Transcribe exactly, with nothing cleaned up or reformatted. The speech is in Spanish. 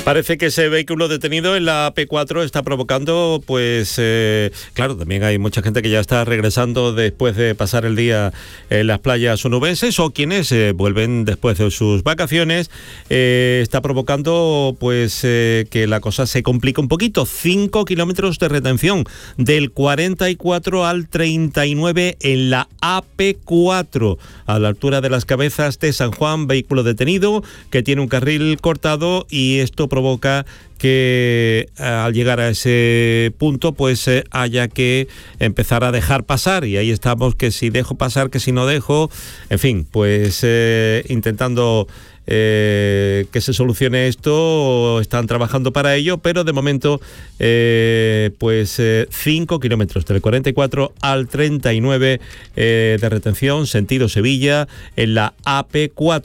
Parece que ese vehículo detenido en la A P cuatro está provocando, pues, eh, claro, también hay mucha gente que ya está regresando después de pasar el día en las playas onubenses o quienes eh, vuelven después de sus vacaciones. Eh, está provocando, pues, eh, que la cosa se complica un poquito. Cinco kilómetros de retención del cuarenta y cuatro al treinta y nueve en la A P cuatro, a la altura de las Cabezas de San Juan. Vehículo detenido que tiene un carril cortado y esto provoca que eh, al llegar a ese punto pues eh, haya que empezar a dejar pasar, y ahí estamos, que si dejo pasar, que si no dejo, en fin, pues eh, intentando eh, que se solucione esto. Están trabajando para ello, pero de momento eh, pues cinco eh, kilómetros del cuarenta y cuatro al treinta y nueve eh, de retención sentido Sevilla en la A P cuatro.